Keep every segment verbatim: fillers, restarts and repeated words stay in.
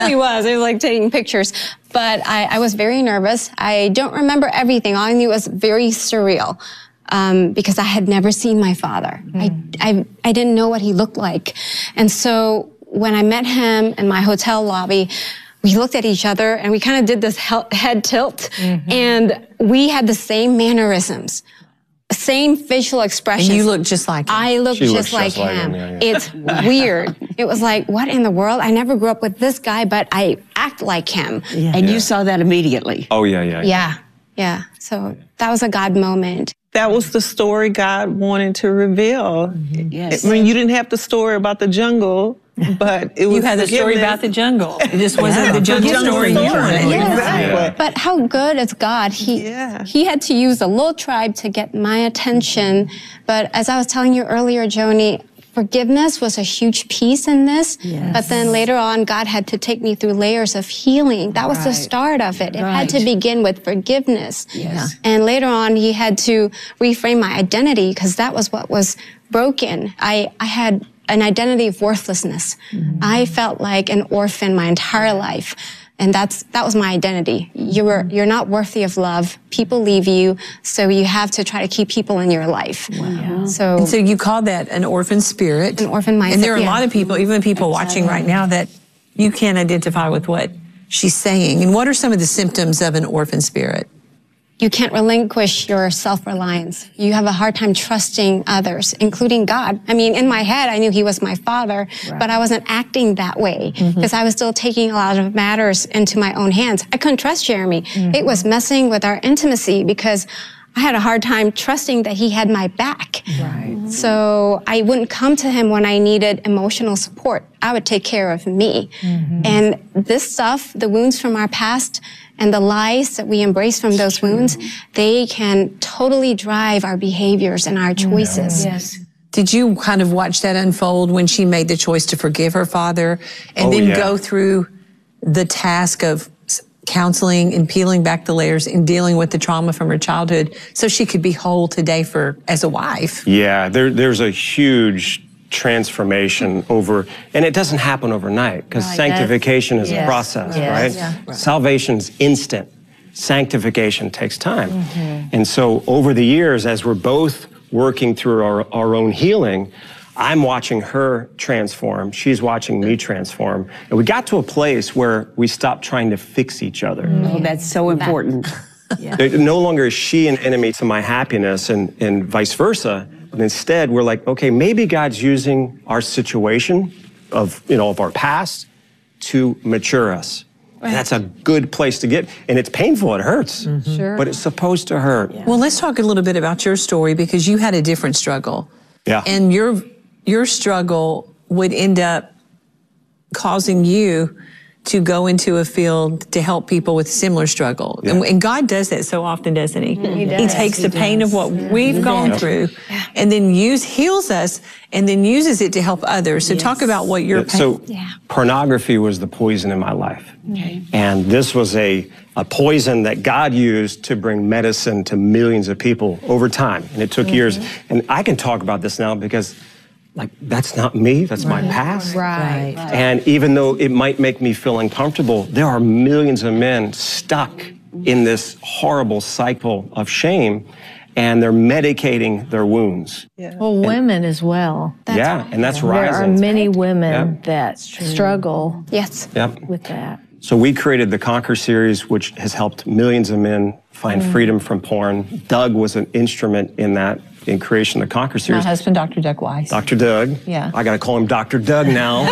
He was. It was like taking pictures. But I, I was very nervous. I don't remember everything. All I knew was very surreal um, because I had never seen my father. Mm. I, I, I didn't know what he looked like. And so when I met him in my hotel lobby, we looked at each other and we kind of did this head tilt. Mm-hmm. And we had the same mannerisms. Same facial expressions. And you look just like him. I look just, just like, like him. him. Yeah, yeah. It's weird. It was like, what in the world? I never grew up with this guy, but I act like him. Yeah. And yeah. you saw that immediately. Oh, yeah, yeah. Yeah, yeah. yeah. So that was a God moment. That was the story God wanted to reveal. Mm-hmm. Yes. I mean, you didn't have the story about the jungle, but it was You had the story about the jungle. It just wasn't yeah. the jungle, the jungle story. story. You wanted. Yes. Exactly. Yeah. But how good is God? He, yeah. he had to use a little tribe to get my attention. But as I was telling you earlier, Joni, forgiveness was a huge piece in this. Yes. But then later on, God had to take me through layers of healing. That was right. the start of it. It right. had to begin with forgiveness. Yes. And later on, he had to reframe my identity because that was what was broken. I, I had an identity of worthlessness. Mm-hmm. I felt like an orphan my entire life. And that's, that was my identity. You were, you're not worthy of love. People leave you. So you have to try to keep people in your life. Wow. So, and so you call that an orphan spirit. An orphan mindset. And there are a yeah. lot of people, even people watching right now, that you can't identify with what she's saying. And what are some of the symptoms of an orphan spirit? You can't relinquish your self-reliance. You have a hard time trusting others, including God. I mean, in my head, I knew he was my father, right. but I wasn't acting that way because mm-hmm. I was still taking a lot of matters into my own hands. I couldn't trust Jeremy. Mm-hmm. It was messing with our intimacy because I had a hard time trusting that he had my back. Right. So I wouldn't come to him when I needed emotional support. I would take care of me. Mm-hmm. And this stuff, the wounds from our past, and the lies that we embrace from those wounds, they can totally drive our behaviors and our choices. Yes. Did you kind of watch that unfold when she made the choice to forgive her father and oh, then yeah. go through the task of counseling and peeling back the layers and dealing with the trauma from her childhood so she could be whole today for as a wife? Yeah, there, there's a huge transformation over, and it doesn't happen overnight because right, sanctification is yes, a process, yes, right? Yeah, right? Salvation's instant. Sanctification takes time. Mm-hmm. And so over the years, as we're both working through our, our own healing, I'm watching her transform, she's watching me transform, and we got to a place where we stopped trying to fix each other. Mm-hmm. Oh, that's so important. Yeah. No longer is she an enemy to my happiness and, and vice versa. But instead, we're like, okay, maybe God's using our situation of, you know, of our past to mature us. Right. And that's a good place to get. And it's painful, it hurts. Mm-hmm. Sure. But it's supposed to hurt. Yeah. Well, let's talk a little bit about your story because you had a different struggle. Yeah. And your, your struggle would end up causing you to go into a field to help people with similar struggle. Yeah. And, and God does that so often, doesn't he? He, does. he takes he the does. pain of what yeah. we've he gone does. through yeah. and then use, heals us and then uses it to help others. So yes. talk about what your pain... So yeah. pornography was the poison in my life. Okay. And this was a, a poison that God used to bring medicine to millions of people over time. And it took mm-hmm. years. And I can talk about this now because like, that's not me, that's right. my past. Right. right. And even though it might make me feel uncomfortable, there are millions of men stuck in this horrible cycle of shame, and they're medicating their wounds. Yeah. Well, and, women as well. That's yeah, right. and that's there rising. There are many right. women yep. that struggle yes. yep. with that. So we created the Conquer series, which has helped millions of men find mm. freedom from porn. Doug was an instrument in that, in creation of the Conquer series. My husband, Doctor Doug Weiss. Doctor Doug. Yeah. I got to call him Doctor Doug now.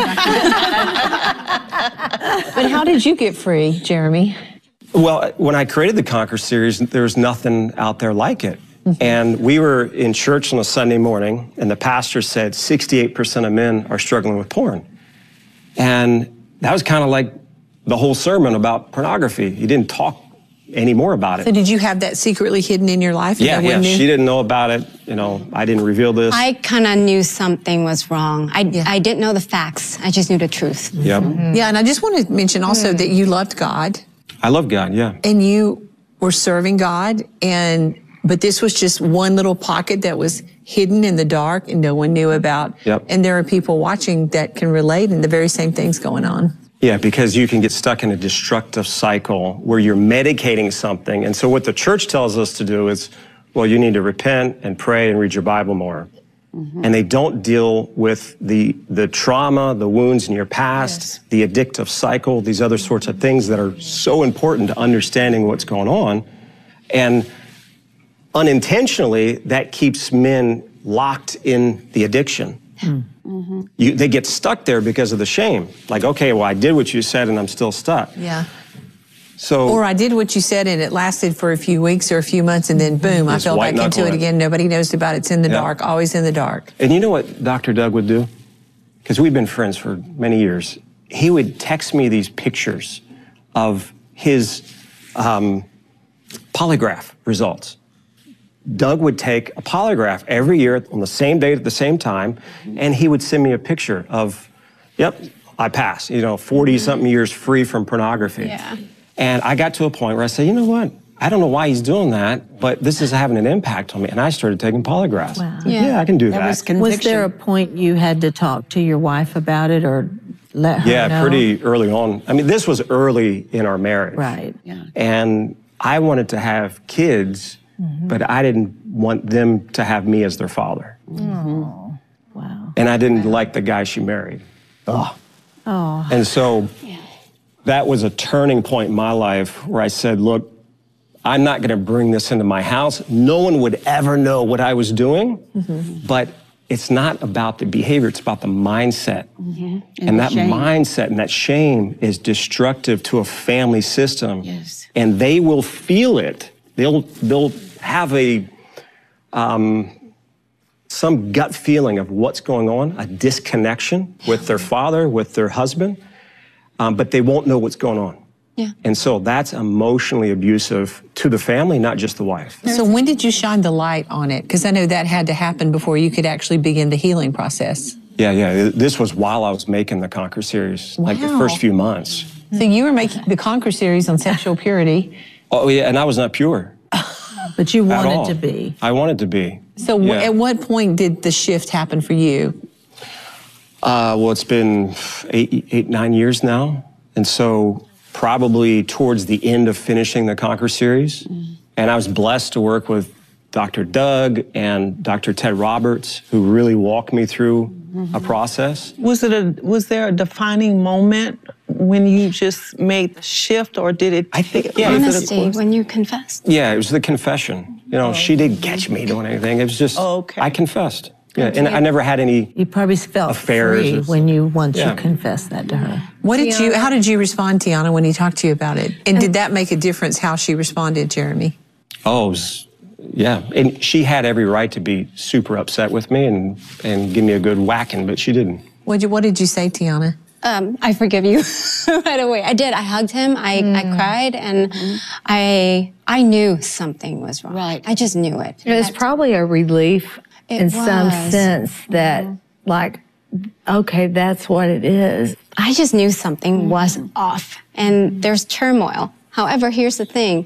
But how did you get free, Jeremy? Well, when I created the Conquer series, there was nothing out there like it. Mm-hmm. And we were in church on a Sunday morning, and the pastor said sixty-eight percent of men are struggling with porn. And that was kind of like the whole sermon about pornography. He didn't talk any more about it. So did you have that secretly hidden in your life? Yeah, yeah. She didn't know about it. You know, I didn't reveal this. I kind of knew something was wrong. I, yeah. I didn't know the facts. I just knew the truth. Yep. Mm-hmm. Yeah, and I just want to mention also mm. that you loved God. I love God, yeah. And you were serving God, and but this was just one little pocket that was hidden in the dark and no one knew about. Yep. And there are people watching that can relate and the very same things going on. Yeah, because you can get stuck in a destructive cycle where you're medicating something. And so what the church tells us to do is, well, you need to repent and pray and read your Bible more. Mm-hmm. And they don't deal with the the trauma, the wounds in your past, yes. the addictive cycle, these other sorts of things that are so important to understanding what's going on. And unintentionally, that keeps men locked in the addiction. Mm-hmm. You, they get stuck there because of the shame. Like, okay, well, I did what you said and I'm still stuck. Yeah. So, or I did what you said and it lasted for a few weeks or a few months and then boom, I fell back into it again. Nobody knows about it. It's in the yeah. dark, always in the dark. And you know what Doctor Doug would do? Because we've been friends for many years. He would text me these pictures of his um, polygraph results. Doug would take a polygraph every year on the same date at the same time, and he would send me a picture of, yep, I passed, you know, forty-something years free from pornography. Yeah. And I got to a point where I said, you know what? I don't know why he's doing that, but this is having an impact on me. And I started taking polygraphs. Wow. Yeah. yeah, I can do that. that. Was, was there a point you had to talk to your wife about it or let her yeah, know? pretty early on. I mean, this was early in our marriage. Right. Yeah. And I wanted to have kids, mm-hmm. but I didn't want them to have me as their father. Mm-hmm. Wow. And I didn't wow. like the guy she married. Oh. Oh. And so yeah. that was a turning point in my life where I said, look, I'm not going to bring this into my house. No one would ever know what I was doing, mm-hmm. but it's not about the behavior, it's about the mindset. Mm-hmm. And, and that shame. mindset and that shame is destructive to a family system. Yes. And they will feel it. They'll, they'll have a, um, some gut feeling of what's going on, a disconnection with their father, with their husband, um, but they won't know what's going on. Yeah. And so that's emotionally abusive to the family, not just the wife. So when did you shine the light on it? Because I know that had to happen before you could actually begin the healing process. Yeah, yeah. This was while I was making the Conquer series, wow. like the first few months. So you were making the Conquer series on sexual purity. Oh, yeah, and I was not pure. But you wanted to be. I wanted to be. So w- yeah. at what point did the shift happen for you? Uh, well, it's been eight, eight, nine years now. And so probably towards the end of finishing the Conquer series. Mm. And I was blessed to work with Doctor Doug and Doctor Ted Roberts, who really walked me through mm-hmm. a process. Was it a, was there a defining moment when you just made the shift, or did it? I think, yeah. Honesty, when you confessed. Yeah, it was the confession. You know, oh, she didn't catch me doing anything. It was just, oh, okay. I confessed. Yeah, and I never had any You probably felt affairs free when you, once yeah. you confessed that to her. What did Tiana. you, how did you respond, Tiana, when he talked to you about it? And did that make a difference how she responded, Jeremy? Oh, it was, yeah. And she had every right to be super upset with me and, and give me a good whacking, but she didn't. What did you, what did you say, Tiana? Um, I forgive you right away. I did. I hugged him. I, mm. I cried, and mm-hmm. I I knew something was wrong. Right. I just knew it. It was probably a relief it in was. some sense that, mm-hmm. like, okay, that's what it is. I just knew something mm-hmm. was off, and there's turmoil. However, here's the thing.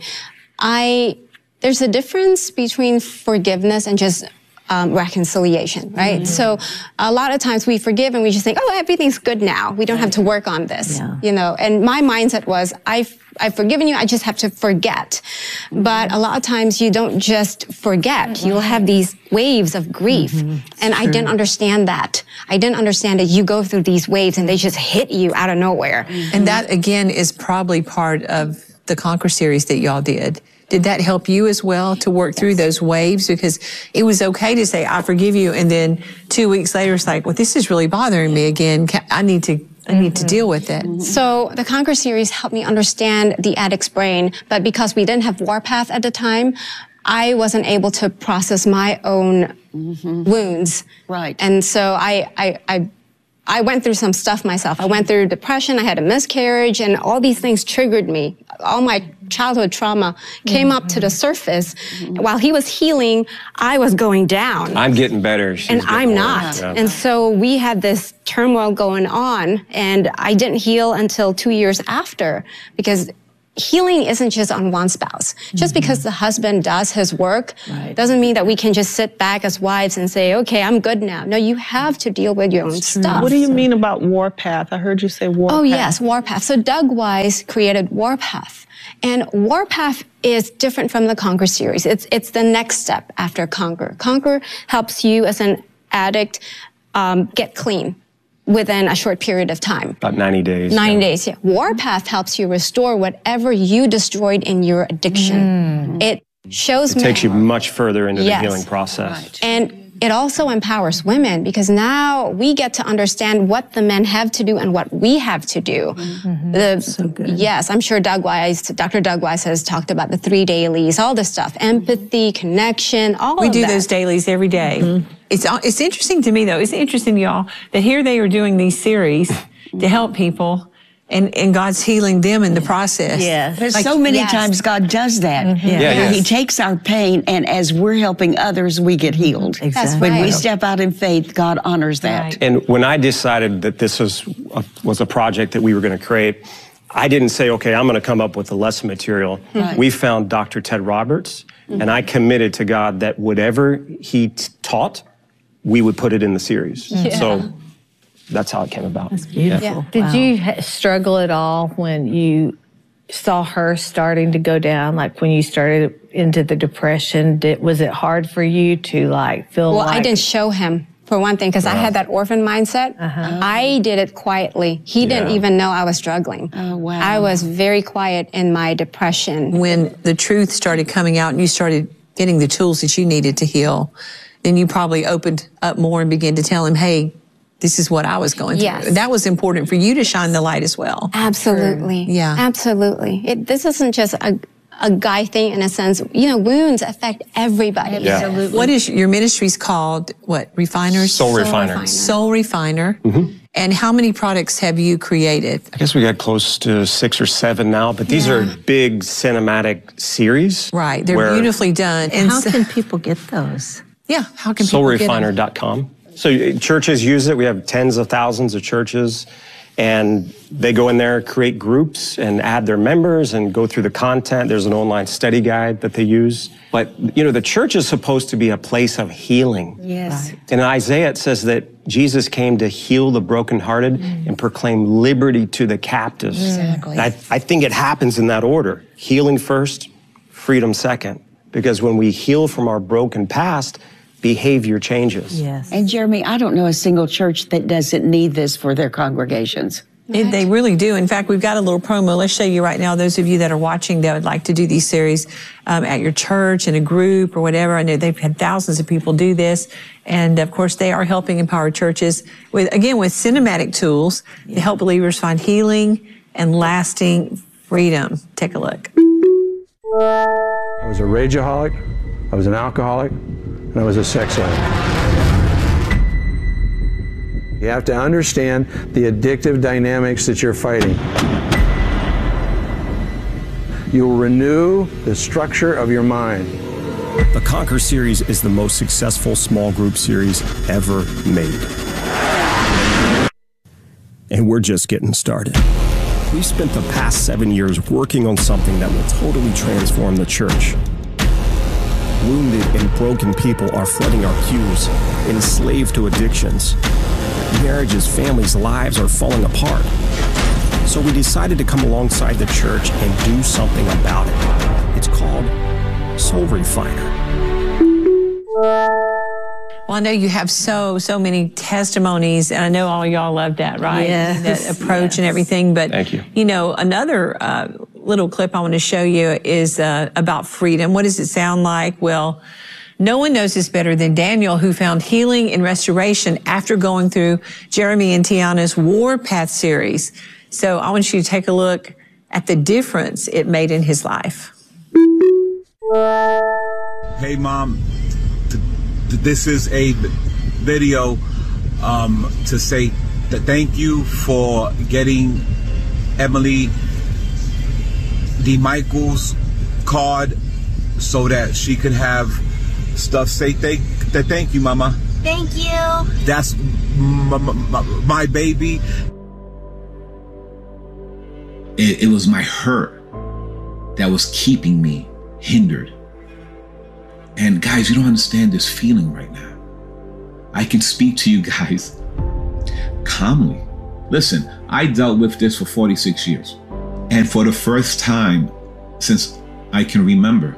I there's a difference between forgiveness and just Um, reconciliation, right? Mm-hmm. So a lot of times we forgive and we just think, oh, everything's good now. We don't have to work on this, yeah. you know? And my mindset was, I've, I've forgiven you, I just have to forget. Mm-hmm. But a lot of times you don't just forget. Mm-hmm. You'll have these waves of grief. Mm-hmm. And I didn't understand that. I didn't understand that you go through these waves and they just hit you out of nowhere. Mm-hmm. And that, again, is probably part of the Conquer series that y'all did. Did that help you as well to work yes. through those waves? Because it was okay to say, I forgive you. And then two weeks later, it's like, well, this is really bothering me again. I need to, I need mm-hmm. to deal with it. Mm-hmm. So the Conquer series helped me understand the addict's brain. But because we didn't have Warpath at the time, I wasn't able to process my own mm-hmm. wounds. Right. And so I, I, I, I went through some stuff myself. I went through depression, I had a miscarriage, and all these things triggered me. All my childhood trauma came mm-hmm. up to the surface. Mm-hmm. While he was healing, I was going down. I'm getting better. She's and getting I'm worse. not. Yeah. And so we had this turmoil going on, and I didn't heal until two years after, because healing isn't just on one spouse. Just mm-hmm. because the husband does his work right. doesn't mean that we can just sit back as wives and say, okay, I'm good now. No, you have to deal with your own stuff. What do you mean about Warpath? I heard you say Warpath. Oh, yes, Warpath. So Doug Wise created Warpath. And Warpath is different from the Conquer series. It's, it's the next step after Conquer. Conquer helps you as an addict um, get clean within a short period of time. About ninety days. ninety yeah. days, yeah. Warpath helps you restore whatever you destroyed in your addiction. Mm. It shows It takes you much further into yes. the healing process. Right. And it also empowers women because now we get to understand what the men have to do and what we have to do. Mm-hmm. The, so good. Yes, I'm sure Doug Wise, Doctor Doug Wise has talked about the three dailies, all this stuff, empathy, connection, all we of do that. those dailies every day. Mm-hmm. It's, it's interesting to me, though. It's interesting, y'all, that here they are doing these series to help people, and, and God's healing them in the process. Yes. There's Like, so many yes. times God does that. Mm-hmm. Yeah. Yeah, Where yes. He takes our pain, and as we're helping others, we get healed. Exactly. When we right. step out in faith, God honors that. Right. And when I decided that this was a, was a project that we were going to create, I didn't say, okay, I'm going to come up with the lesson material. Right. We found Doctor Ted Roberts, mm-hmm. and I committed to God that whatever he t- taught, we would put it in the series. Yeah. So that's how it came about. That's beautiful. Yeah. Did Wow. you ha- struggle at all when you saw her starting to go down? Like when you started into the depression, did, was it hard for you to like feel Well, like... I didn't show him, for one thing, because I had that orphan mindset. Uh-huh. I did it quietly. He didn't Yeah. even know I was struggling. Oh, wow. I was very quiet in my depression. When the truth started coming out and you started getting the tools that you needed to heal, then you probably opened up more and began to tell him, hey, this is what I was going Yes. through. That was important for you to shine the light as well. Absolutely. Yeah. Absolutely. It, this isn't just a, a guy thing in a sense. You know, wounds affect everybody. Yeah. Absolutely. What is your ministry's called? What, Refiners? Soul Refiner. Refiner. Soul Refiner. Mm-hmm. And how many products have you created? I guess we got close to six or seven now, but these are big cinematic series. Right. They're where- beautifully done. And How so- can people get those? yeah, how can soul people get them? refiner dot com. So uh, churches use it. We have tens of thousands of churches, and they go in there, create groups, and add their members and go through the content. There's an online study guide that they use. But, you know, the church is supposed to be a place of healing. Yes. And in Isaiah, it says that Jesus came to heal the brokenhearted mm. and proclaim liberty to the captives. Exactly. And I, I think it happens in that order. Healing first, freedom second. Because when we heal from our broken past, behavior changes. Yes. And Jeremy, I don't know a single church that doesn't need this for their congregations. It, they really do. In fact, we've got a little promo. Let's show you right now, those of you that are watching that would like to do these series um, at your church, in a group or whatever. I know they've had thousands of people do this. And of course, they are helping empower churches with, again, with cinematic tools to help believers find healing and lasting freedom. Take a look. I was a rageaholic, I was an alcoholic, and I was a sex addict. You have to understand the addictive dynamics that you're fighting. You'll renew the structure of your mind. The Conquer series is the most successful small group series ever made. And we're just getting started. We've spent the past seven years working on something that will totally transform the church. Wounded and broken people are flooding our pews, enslaved to addictions. Marriages, families, lives are falling apart. So we decided to come alongside the church and do something about it. It's called Soul Refiner. Well, I know you have so, so many testimonies, and I know all y'all love that, right? Yes. That approach Yes. and everything. But, Thank you. you know, another uh, little clip I want to show you is uh, about freedom. What does it sound like? Well, no one knows this better than Daniel, who found healing and restoration after going through Jeremy and Tiana's Warpath series. So I want you to take a look at the difference it made in his life. Hey, Mom. This is a video um, to say that thank you for getting Emily D. Michaels' card so that she could have stuff. Say thank, thank you, Mama. Thank you. That's my, my, my baby. It, it was my hurt that was keeping me hindered. And guys, you don't understand this feeling right now. I can speak to you guys calmly. Listen, I dealt with this for forty-six years. And for the first time since I can remember,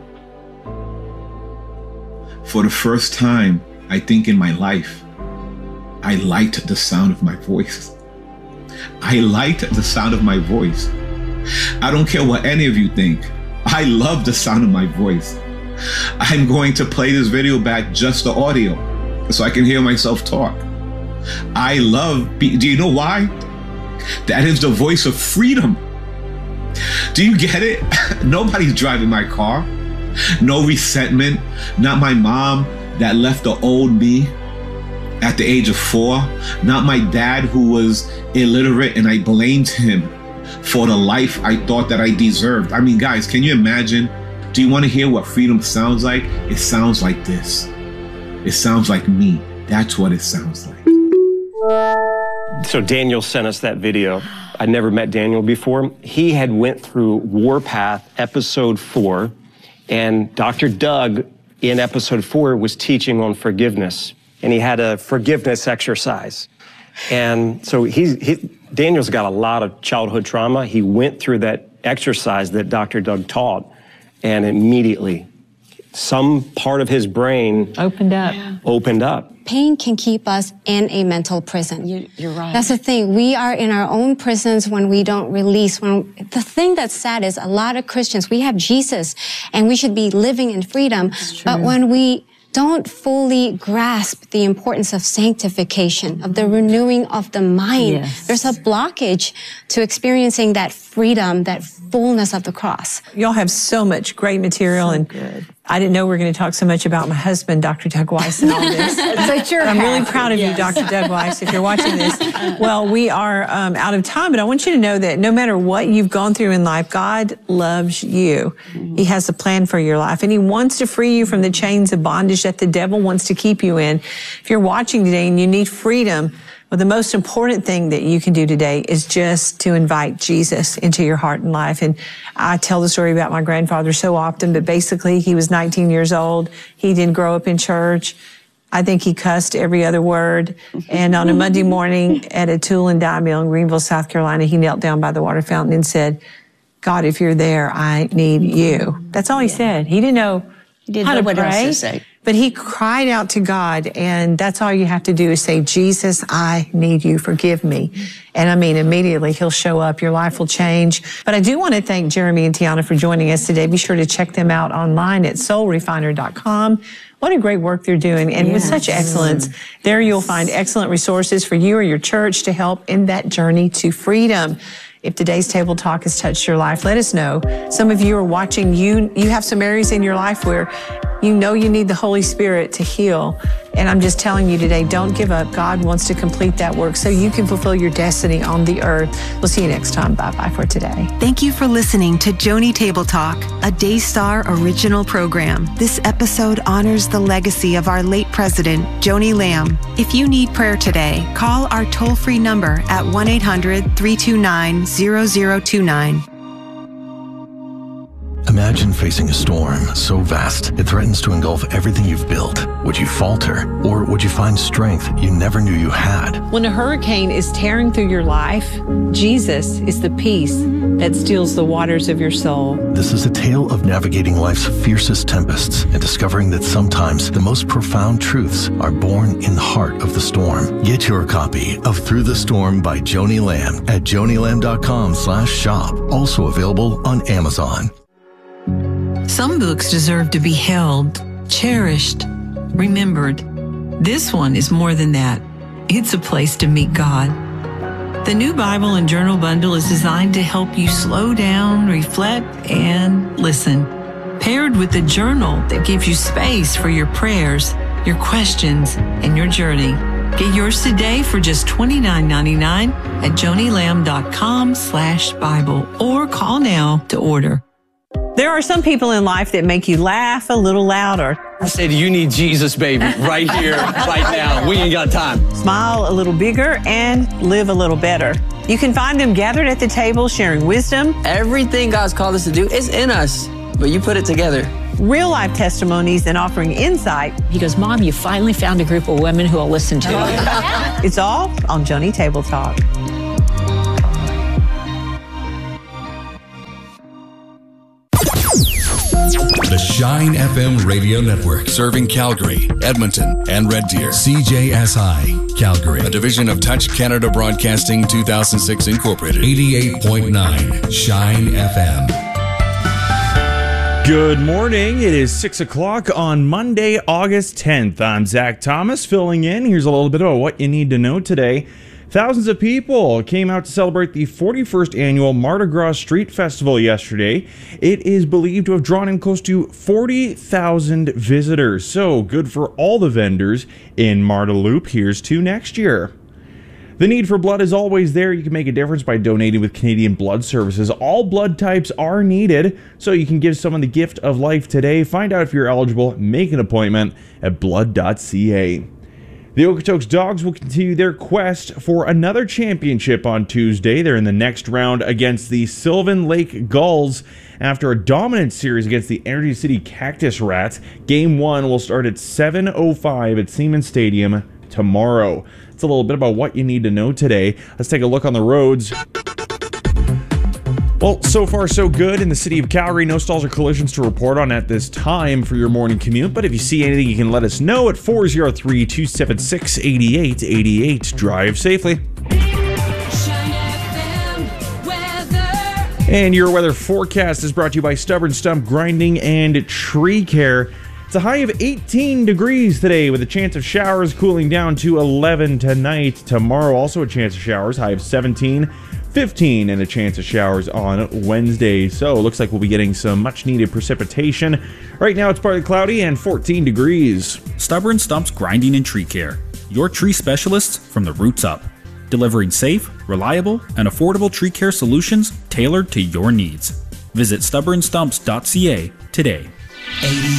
for the first time, I think in my life, I liked the sound of my voice. I liked the sound of my voice. I don't care what any of you think. I love the sound of my voice. I'm going to play this video back, just the audio, so I can hear myself talk. I love, be- do you know why? That is the voice of freedom. Do you get it? Nobody's driving my car. No resentment. Not my mom that left the old me at the age of four. Not my dad who was illiterate and I blamed him for the life I thought that I deserved. I mean, guys, can you imagine? Do you want to hear what freedom sounds like? It sounds like this. It sounds like me. That's what it sounds like. So Daniel sent us that video. I never met Daniel before. He had went through Warpath episode four, and Doctor Doug in episode four was teaching on forgiveness, and he had a forgiveness exercise. And so he's, he, Daniel's got a lot of childhood trauma. He went through that exercise that Doctor Doug taught, and immediately some part of his brain opened up. Yeah. Opened up. Pain can keep us in a mental prison. You, you're right. That's the thing. We are in our own prisons when we don't release. When the thing that's sad is a lot of Christians, we have Jesus and we should be living in freedom. But when we don't fully grasp the importance of sanctification, of the renewing of the mind, yes. there's a blockage to experiencing that freedom, that fullness of the cross. Y'all have so much great material, so and good. I didn't know we were going to talk so much about my husband, Doctor Doug Weiss, and all this. But you're I'm really happy. proud of yes. you, Doctor Doug Weiss, if you're watching this. Well, we are um, out of time, but I want you to know that no matter what you've gone through in life, God loves you. Mm-hmm. He has a plan for your life, and He wants to free you from the chains of bondage that the devil wants to keep you in. If you're watching today and you need freedom, well, the most important thing that you can do today is just to invite Jesus into your heart and life. And I tell the story about my grandfather so often, but basically he was nineteen years old. He didn't grow up in church. I think he cussed every other word. And on a Monday morning at a tool and die mill in Greenville, South Carolina, he knelt down by the water fountain and said, God, if you're there, I need you. That's all he yeah. said. He didn't know he didn't how know to what pray. else to say. But he cried out to God, and that's all you have to do is say, Jesus, I need you, forgive me. And I mean, immediately he'll show up, your life will change. But I do want to thank Jeremy and Tiana for joining us today. Be sure to check them out online at soul refiner dot com. What a great work they're doing, and yes. with such excellence. There you'll find excellent resources for you or your church to help in that journey to freedom. If today's Table Talk has touched your life, let us know. Some of you are watching, you, you have some areas in your life where you know you need the Holy Spirit to heal. And I'm just telling you today, don't give up. God wants to complete that work so you can fulfill your destiny on the earth. We'll see you next time. Bye-bye for today. Thank you for listening to Joni Table Talk, a Daystar original program. This episode honors the legacy of our late president, Joni Lamb. If you need prayer today, call our toll-free number at one eight hundred, three two nine, zero zero two nine. Imagine facing a storm so vast it threatens to engulf everything you've built. Would you falter, or would you find strength you never knew you had? When a hurricane is tearing through your life, Jesus is the peace that steals the waters of your soul. This is a tale of navigating life's fiercest tempests and discovering that sometimes the most profound truths are born in the heart of the storm. Get your copy of Through the Storm by Joni Lamb at joni lamb dot com slash shop. Also available on Amazon. Some books deserve to be held, cherished, remembered. This one is more than that. It's a place to meet God. The New Bible and Journal Bundle is designed to help you slow down, reflect, and listen. Paired with the journal that gives you space for your prayers, your questions, and your journey. Get yours today for just twenty-nine ninety-nine at joni lamb dot com slash Bible or call now to order. There are some people in life that make you laugh a little louder. I said, you need Jesus, baby, right here, right now. We ain't got time. Smile a little bigger and live a little better. You can find them gathered at the table sharing wisdom. Everything God's called us to do is in us, but you put it together. Real life testimonies and offering insight. He goes, Mom, you finally found a group of women who will listen to it. It's all on Joni Table Talk. The Shine F M Radio Network, serving Calgary, Edmonton, and Red Deer. C J S I, Calgary, a division of Touch Canada Broadcasting two thousand six Incorporated. eighty-eight point nine Shine F M. Good morning. It is six o'clock on Monday, August tenth. I'm Zach Thomas filling in. Here's a little bit about what you need to know today. Thousands of people came out to celebrate the forty-first annual Mardi Gras Street Festival yesterday. It is believed to have drawn in close to forty thousand visitors. So good for all the vendors in Mardi Loop. Here's to next year. The need for blood is always there. You can make a difference by donating with Canadian Blood Services. All blood types are needed, so you can give someone the gift of life today. Find out if you're eligible. Make an appointment at blood dot c a. The Okotoks Dogs will continue their quest for another championship on Tuesday. They're in the next round against the Sylvan Lake Gulls after a dominant series against the Energy City Cactus Rats. Game one will start at seven oh five at Siemens Stadium tomorrow. That's a little bit about what you need to know today. Let's take a look on the roads. Well, so far so good in the city of Calgary. No stalls or collisions to report on at this time for your morning commute. But if you see anything, you can let us know at four oh three, two seven six, eight eight eight eight. Drive safely. And your weather forecast is brought to you by Stubborn Stump Grinding and Tree Care. It's a high of eighteen degrees today with a chance of showers, cooling down to eleven tonight. Tomorrow also a chance of showers, high of seventeen. fifteen and a chance of showers on Wednesday. So it looks like we'll be getting some much needed precipitation. Right now it's partly cloudy and fourteen degrees. Stubborn Stumps Grinding and Tree Care. Your tree specialists from the roots up. Delivering safe, reliable, and affordable tree care solutions tailored to your needs. Visit stubborn stumps dot c a today.